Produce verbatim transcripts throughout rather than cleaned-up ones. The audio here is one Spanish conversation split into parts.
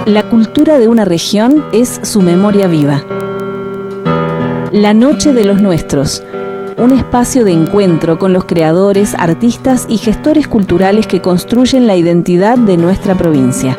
La cultura de una región es su memoria viva. La Noche de los Nuestros, un espacio de encuentro con los creadores, artistas y gestores culturales que construyen la identidad de nuestra provincia.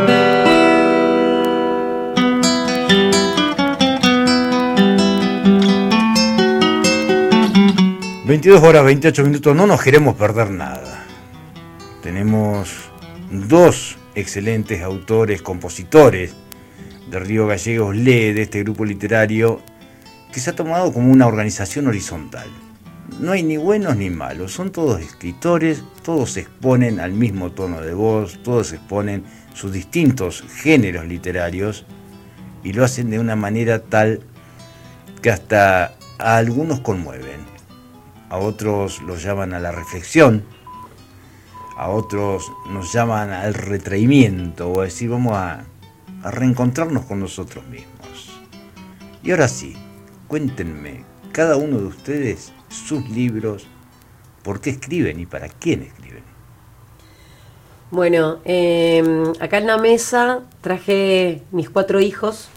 veintidós horas veintiocho minutos, no nos queremos perder nada. Tenemos dos excelentes autores, compositores de Río Gallegos Lee, de este grupo literario, que se ha tomado como una organización horizontal. No hay ni buenos ni malos, son todos escritores, todos exponen al mismo tono de voz, todos exponen sus distintos géneros literarios y lo hacen de una manera tal que hasta a algunos conmueven. A otros los llaman a la reflexión, a otros nos llaman al retraimiento, o a decir, vamos a, a reencontrarnos con nosotros mismos. Y ahora sí, cuéntenme, cada uno de ustedes, sus libros, por qué escriben y para quién escriben. Bueno, eh, acá en la mesa traje mis cuatro hijos.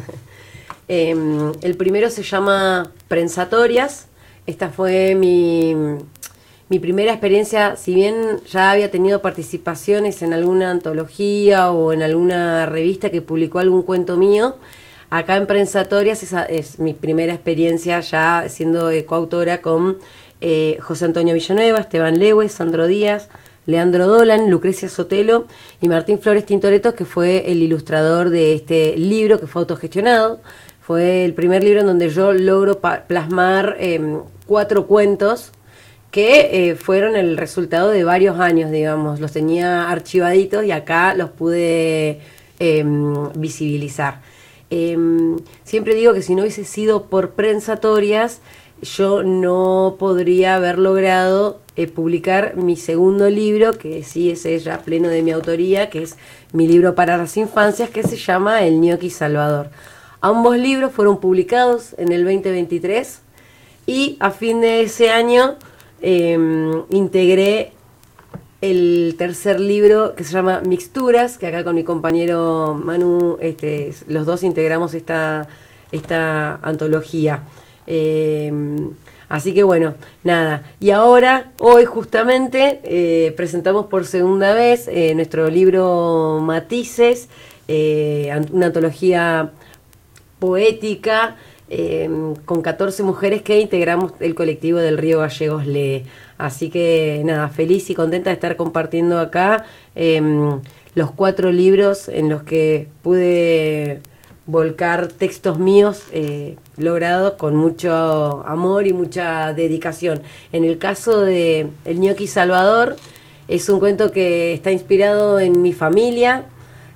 eh, el primero se llama Prensatorias. Esta fue mi, mi primera experiencia, si bien ya había tenido participaciones en alguna antología o en alguna revista que publicó algún cuento mío, acá en Prensatorias esa es mi primera experiencia ya siendo eh, coautora con eh, José Antonio Villanueva, Esteban Lewe, Sandro Díaz, Leandro Dolan, Lucrecia Sotelo y Martín Flores Tintoretto, que fue el ilustrador de este libro que fue autogestionado. Fue el primer libro en donde yo logro pa- plasmar eh, cuatro cuentos que eh, fueron el resultado de varios años, digamos. Los tenía archivaditos y acá los pude eh, visibilizar. Eh, siempre digo que si no hubiese sido por Prensatorias, yo no podría haber logrado eh, publicar mi segundo libro, que sí es ya pleno de mi autoría, que es mi libro para las infancias, que se llama El Ñoqui Salvador. Ambos libros fueron publicados en el veinte veintitrés y a fin de ese año eh, integré el tercer libro que se llama Mixturas, que acá con mi compañero Manu, este, los dos integramos esta, esta antología. Eh, así que bueno, nada. Y ahora, hoy justamente, eh, presentamos por segunda vez eh, nuestro libro Matices, eh, una antología poética, eh, con catorce mujeres que integramos el colectivo del Río Gallegos Lee. Así que nada, feliz y contenta de estar compartiendo acá eh, los cuatro libros en los que pude volcar textos míos eh, logrados con mucho amor y mucha dedicación. En el caso de El Ñoqui Salvador, es un cuento que está inspirado en mi familia.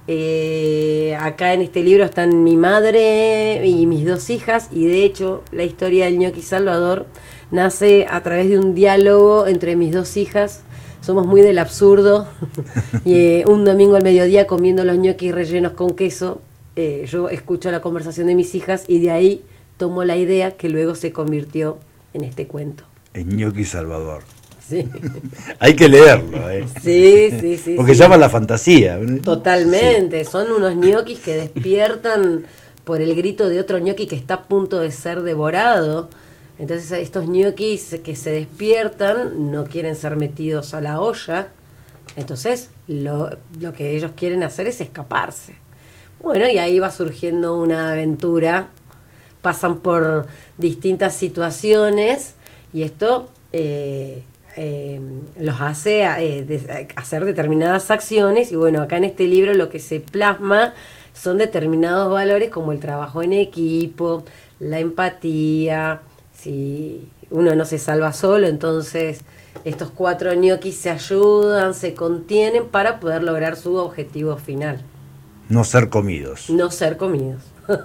Eh, acá en este libro están mi madre y mis dos hijas, y de hecho la historia del Ñoqui Salvador nace a través de un diálogo entre mis dos hijas. Somos muy del absurdo y eh, un domingo al mediodía comiendo los ñoquis rellenos con queso, eh, yo escucho la conversación de mis hijas y de ahí tomo la idea que luego se convirtió en este cuento. El Ñoqui Salvador. Sí. Hay que leerlo, ¿eh? Sí, sí, sí. Porque sí. llama la fantasía. Totalmente. Sí. Son unos ñoquis que despiertan por el grito de otro ñoqui que está a punto de ser devorado. Entonces estos ñoquis que se despiertan no quieren ser metidos a la olla. Entonces lo, lo que ellos quieren hacer es escaparse. Bueno, y ahí va surgiendo una aventura. Pasan por distintas situaciones y esto... Eh, Eh, los hace eh, de, hacer determinadas acciones, y bueno, acá en este libro lo que se plasma son determinados valores como el trabajo en equipo, la empatía. Si uno no se salva solo, entonces estos cuatro ñoquis se ayudan, se contienen para poder lograr su objetivo final. No ser comidos. No ser comidos.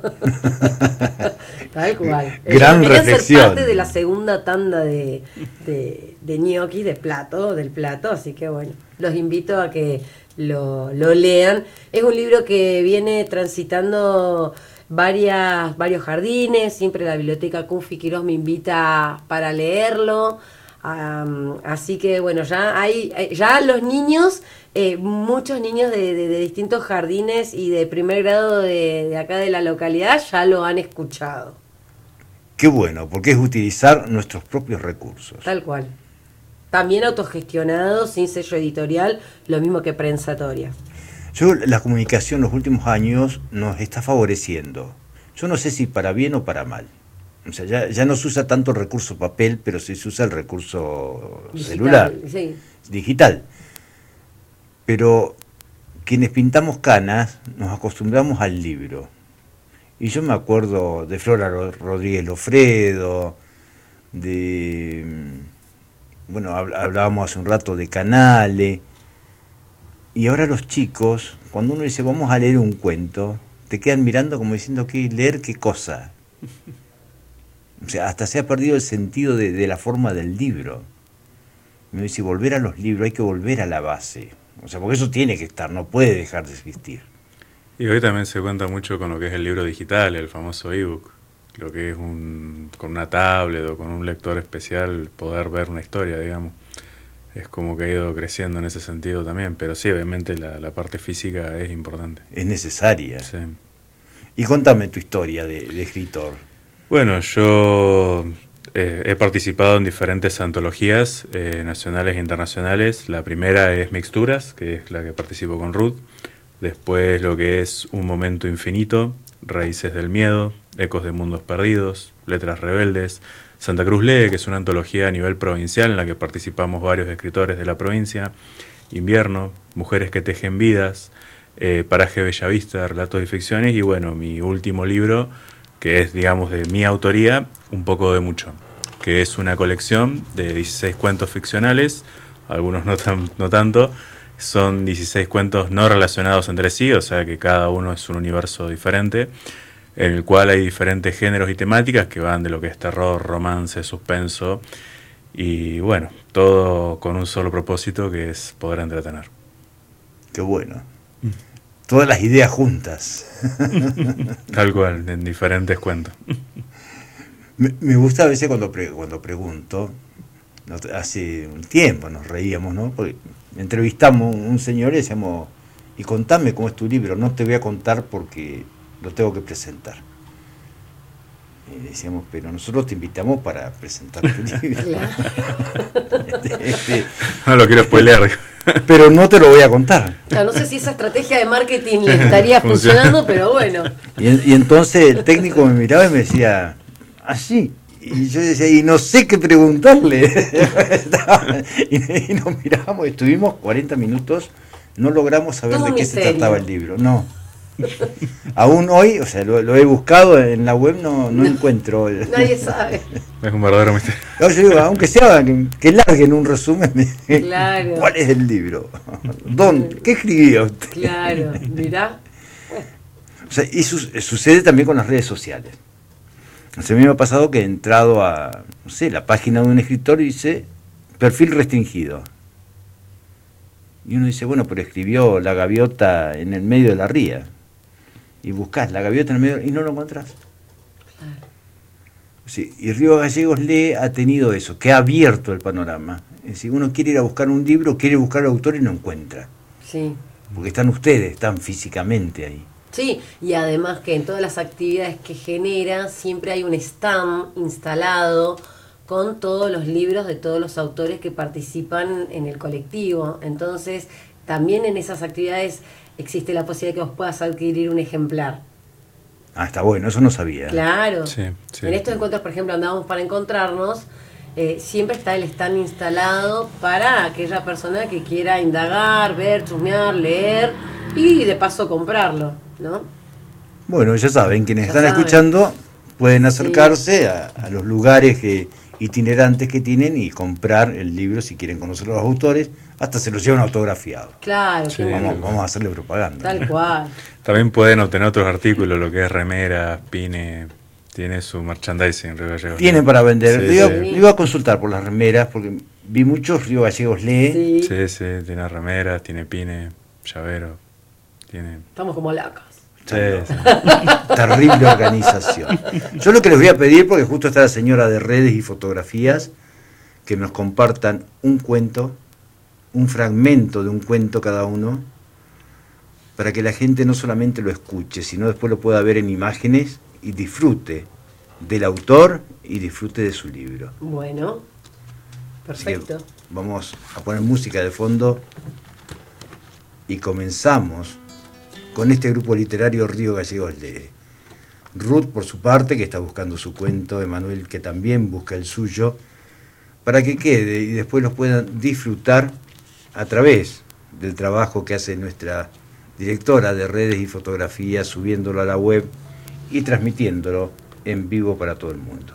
Tal cual. Gran Ellos reflexión. Ser parte de la segunda tanda de, de, de ñoquis, de plato, del plato, así que bueno, los invito a que lo, lo lean. Es un libro que viene transitando varias, varios jardines, siempre la biblioteca Kunfi Quirós me invita para leerlo. Um, así que bueno, ya hay, ya los niños, eh, muchos niños de, de, de distintos jardines y de primer grado de, de acá de la localidad ya lo han escuchado. Qué bueno, porque es utilizar nuestros propios recursos. Tal cual. También autogestionado, sin sello editorial, lo mismo que Prensatoria. Yo, la comunicación los últimos años nos está favoreciendo. Yo no sé si para bien o para mal. O sea, ya, ya no se usa tanto el recurso papel, pero sí se usa el recurso digital, celular, sí. digital. Pero quienes pintamos canas nos acostumbramos al libro. Y yo me acuerdo de Flora Rodríguez Lofredo, de... Bueno, hablábamos hace un rato de Canale. Y ahora los chicos, cuando uno dice vamos a leer un cuento, te quedan mirando como diciendo que leer qué cosa. O sea, hasta se ha perdido el sentido de, de la forma del libro. Me dice, volver a los libros, hay que volver a la base. O sea, porque eso tiene que estar, no puede dejar de existir. Y hoy también se cuenta mucho con lo que es el libro digital, el famoso ebook. Lo que es un con una tablet o con un lector especial poder ver una historia, digamos. Es como que ha ido creciendo en ese sentido también. Pero sí, obviamente la, la parte física es importante. Es necesaria. Sí. Y contame tu historia de, de escritor. Bueno, yo eh, he participado en diferentes antologías eh, nacionales e internacionales. La primera es Mixturas, que es la que participo con Ruth. Después lo que es Un Momento Infinito, Raíces del Miedo, Ecos de Mundos Perdidos, Letras Rebeldes, Santa Cruz Lee, que es una antología a nivel provincial en la que participamos varios escritores de la provincia, Invierno, Mujeres que Tejen Vidas, eh, Paraje Bellavista, Relatos y Ficciones, y bueno, mi último libro, que es, digamos, de mi autoría, Un Poco de Mucho, que es una colección de dieciséis cuentos ficcionales, algunos no, tan, no tanto, son dieciséis cuentos no relacionados entre sí, o sea que cada uno es un universo diferente, en el cual hay diferentes géneros y temáticas que van de lo que es terror, romance, suspenso, y bueno, todo con un solo propósito, que es poder entretener. Qué bueno. Todas las ideas juntas. Tal cual, en diferentes cuentos. Me, me gusta a veces cuando, pre, cuando pregunto, hace un tiempo nos reíamos, ¿no? Porque entrevistamos a un señor y decíamos, y contame cómo es tu libro, no te voy a contar porque lo tengo que presentar. Y decíamos, pero nosotros te invitamos para presentar tu libro. este, este, no lo quiero spoilear. Pero no te lo voy a contar. No, no sé si esa estrategia de marketing le estaría funcionando, pero bueno. Y, y entonces el técnico me miraba y me decía, así. Y yo decía, y no sé qué preguntarle. y, y nos mirábamos, estuvimos cuarenta minutos, no logramos saber Todo de qué misterio. se trataba el libro. No. Aún hoy, o sea, lo, lo he buscado en la web, no, no, no encuentro. Nadie sabe. Es un verdadero misterio. No, yo digo, aunque sea, que, que larguen un resumen. Claro. ¿Cuál es el libro? ¿Dónde? ¿Qué escribía usted? Claro, mirá. O sea, y su, sucede también con las redes sociales. O sea, a mí me ha pasado que he entrado a, no sé, la página de un escritor y dice, perfil restringido. Y uno dice, bueno, pero escribió La Gaviota en el medio de la ría. Y buscás La Gaviota en el medio y no lo encontrás. Claro. Sí, y Río Gallegos Lee ha tenido eso, que ha abierto el panorama. Es decir, uno quiere ir a buscar un libro, quiere buscar al autor y no encuentra. Sí. Porque están ustedes, están físicamente ahí. Sí, y además que en todas las actividades que genera siempre hay un stand instalado con todos los libros de todos los autores que participan en el colectivo. Entonces, también en esas actividades existe la posibilidad de que vos puedas adquirir un ejemplar. Ah, está bueno, eso no sabía. Claro. Sí, sí. En estos encuentros, por ejemplo, andábamos para encontrarnos, eh, siempre está el stand instalado para aquella persona que quiera indagar, ver, chusmear, leer y de paso comprarlo, ¿no? Bueno, ya saben, quienes Ya están saben. escuchando pueden acercarse sí. a, a los lugares que, itinerantes que tienen y comprar el libro si quieren conocer a los autores, hasta se los llevan autografiados. Claro, Sí, qué bueno. Vamos, vamos a hacerle propaganda. Tal cual. También pueden obtener otros artículos, lo que es remeras, pine, tiene su merchandising Río Gallegos. Tiene para vender. Sí, Le iba, sí. le iba a consultar por las remeras, porque vi muchos Río Gallegos Lee. Sí. Sí, sí, tiene remeras, tiene pine, llavero, tiene... Estamos como locos. Sí, sí. Terrible organización. Yo lo que les voy a pedir, porque justo está la señora de redes y fotografías, que nos compartan un cuento, un fragmento de un cuento cada uno, para que la gente no solamente lo escuche, sino después lo pueda ver en imágenes y disfrute del autor y disfrute de su libro. Bueno, perfecto. Vamos a poner música de fondo y comenzamos con este grupo literario Río Gallegos Lee. Ruth, por su parte, que está buscando su cuento, Emanuel, que también busca el suyo, para que quede y después los puedan disfrutar a través del trabajo que hace nuestra directora de redes y fotografía, subiéndolo a la web y transmitiéndolo en vivo para todo el mundo.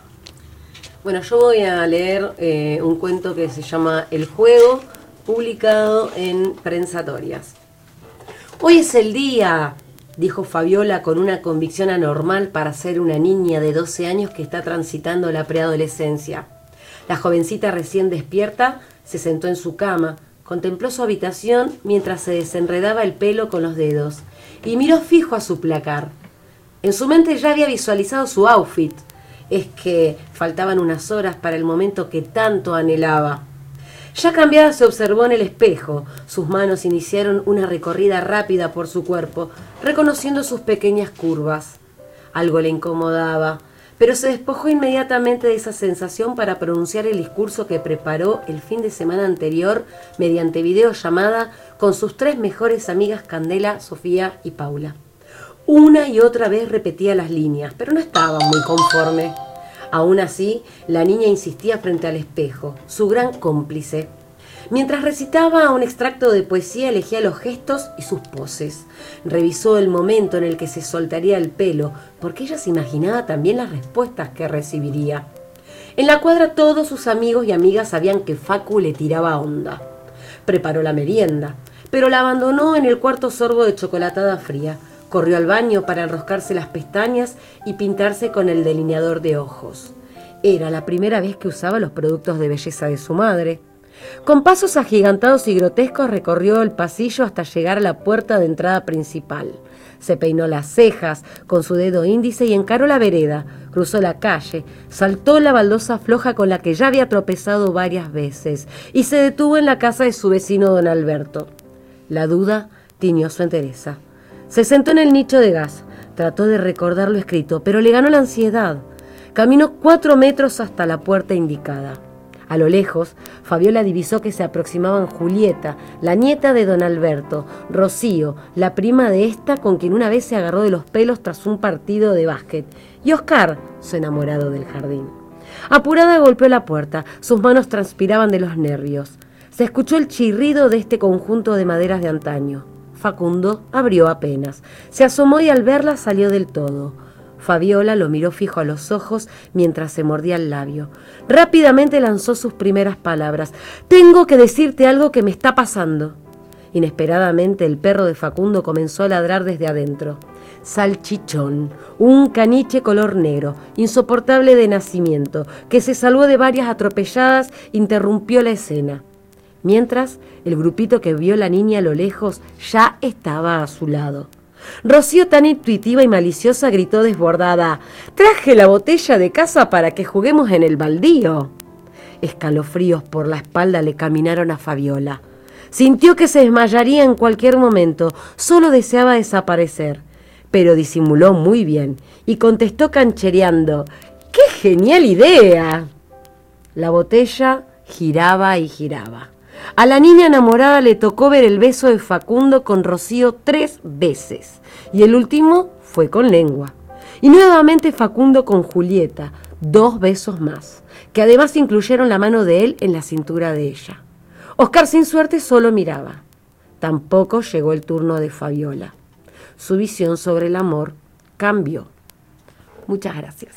Bueno, yo voy a leer eh, un cuento que se llama El Juego, publicado en Prensatorias. Hoy es el día, dijo Fabiola con una convicción anormal para ser una niña de doce años que está transitando la preadolescencia. La jovencita recién despierta se sentó en su cama, contempló su habitación mientras se desenredaba el pelo con los dedos y miró fijo a su placar. En su mente ya había visualizado su outfit. Es que faltaban unas horas para el momento que tanto anhelaba. Ya cambiada se observó en el espejo. Sus manos iniciaron una recorrida rápida por su cuerpo, reconociendo sus pequeñas curvas. Algo le incomodaba, pero se despojó inmediatamente de esa sensación para pronunciar el discurso que preparó el fin de semana anterior mediante videollamada con sus tres mejores amigas Candela, Sofía y Paula. Una y otra vez repetía las líneas, pero no estaba muy conforme. Aún así, la niña insistía frente al espejo, su gran cómplice. Mientras recitaba un extracto de poesía, elegía los gestos y sus poses. Revisó el momento en el que se soltaría el pelo, porque ella se imaginaba también las respuestas que recibiría. En la cuadra todos sus amigos y amigas sabían que Facu le tiraba onda. Preparó la merienda, pero la abandonó en el cuarto sorbo de chocolatada fría. Corrió al baño para enroscarse las pestañas y pintarse con el delineador de ojos. Era la primera vez que usaba los productos de belleza de su madre. Con pasos agigantados y grotescos recorrió el pasillo hasta llegar a la puerta de entrada principal. Se peinó las cejas con su dedo índice y encaró la vereda. Cruzó la calle, saltó la baldosa floja con la que ya había tropezado varias veces y se detuvo en la casa de su vecino don Alberto. La duda tiñó su entereza. Se sentó en el nicho de gas, trató de recordar lo escrito, pero le ganó la ansiedad. Caminó cuatro metros hasta la puerta indicada. A lo lejos, Fabiola divisó que se aproximaban Julieta, la nieta de don Alberto, Rocío, la prima de esta con quien una vez se agarró de los pelos tras un partido de básquet, y Oscar, su enamorado del jardín. Apurada golpeó la puerta, sus manos transpiraban de los nervios. Se escuchó el chirrido de este conjunto de maderas de antaño. Facundo abrió apenas. Se asomó y al verla salió del todo. Fabiola lo miró fijo a los ojos mientras se mordía el labio. Rápidamente lanzó sus primeras palabras. «Tengo que decirte algo que me está pasando». Inesperadamente el perro de Facundo comenzó a ladrar desde adentro. Salchichón, un caniche color negro, insoportable de nacimiento, que se salvó de varias atropelladas, interrumpió la escena. Mientras, el grupito que vio la niña a lo lejos ya estaba a su lado. Rocío, tan intuitiva y maliciosa, gritó desbordada: «Traje la botella de casa para que juguemos en el baldío». Escalofríos por la espalda le caminaron a Fabiola. Sintió que se desmayaría en cualquier momento, solo deseaba desaparecer. Pero disimuló muy bien y contestó canchereando: «¡Qué genial idea!». La botella giraba y giraba. A la niña enamorada le tocó ver el beso de Facundo con Rocío tres veces, y el último fue con lengua. Y nuevamente Facundo con Julieta, dos besos más, que además incluyeron la mano de él en la cintura de ella. Oscar, sin suerte, solo miraba. Tampoco llegó el turno de Fabiola. Su visión sobre el amor cambió. Muchas gracias.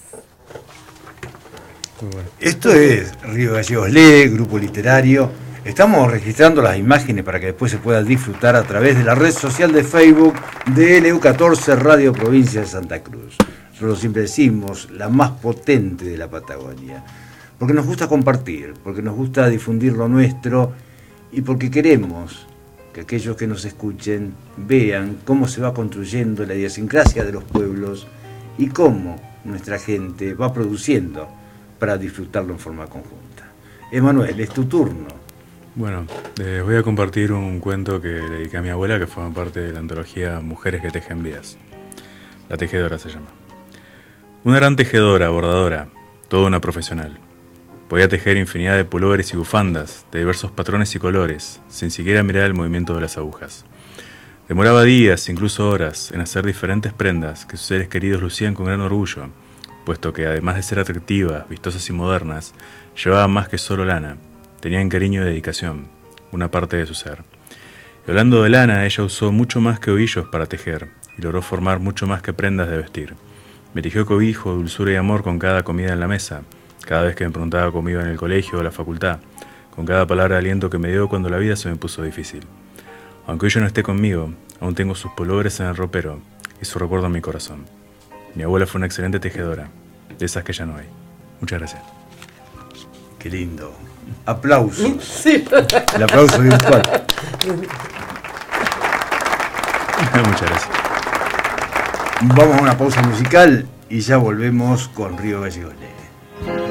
Bueno. Esto es Río Gallegos Lee, grupo literario. Estamos registrando las imágenes para que después se pueda disfrutar a través de la red social de Facebook de L U catorce Radio Provincia de Santa Cruz. Nosotros siempre decimos la más potente de la Patagonia, porque nos gusta compartir, porque nos gusta difundir lo nuestro y porque queremos que aquellos que nos escuchen vean cómo se va construyendo la idiosincrasia de los pueblos y cómo nuestra gente va produciendo para disfrutarlo en forma conjunta. Emanuel, es tu turno. Bueno, les voy a compartir un cuento que le dediqué a mi abuela, que forma parte de la antología Mujeres que tejen vidas. La tejedora se llama. Una gran tejedora, bordadora, toda una profesional. Podía tejer infinidad de pulóveres y bufandas, de diversos patrones y colores, sin siquiera mirar el movimiento de las agujas. Demoraba días, incluso horas, en hacer diferentes prendas que sus seres queridos lucían con gran orgullo, puesto que además de ser atractivas, vistosas y modernas, llevaban más que solo lana, tenían cariño y dedicación, una parte de su ser. Y hablando de lana, ella usó mucho más que ovillos para tejer, y logró formar mucho más que prendas de vestir. Me tejió cobijo, dulzura y amor con cada comida en la mesa, cada vez que me preguntaba cómo iba en el colegio o la facultad, con cada palabra de aliento que me dio cuando la vida se me puso difícil. Aunque hoy yo no esté conmigo, aún tengo sus pulóveres en el ropero y su recuerdo en mi corazón. Mi abuela fue una excelente tejedora, de esas que ya no hay. Muchas gracias. Qué lindo. Aplausos. Sí. El aplauso virtual. Muchas gracias. Vamos a una pausa musical y ya volvemos con Río Gallegos Lede.